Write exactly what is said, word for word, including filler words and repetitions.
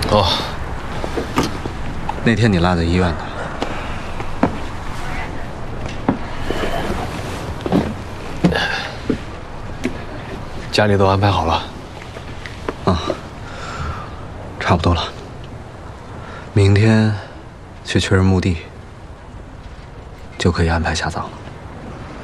哦，那天你落在医院的。家里都安排好了。啊，差不多了。明天去确认墓地，就可以安排下葬了。